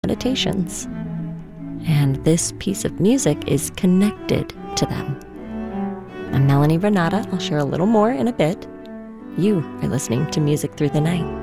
meditations. And this piece of music is connected to them. I'm Melanie Renata. I'll share a little more in a bit. You are listening to Music Through the Night.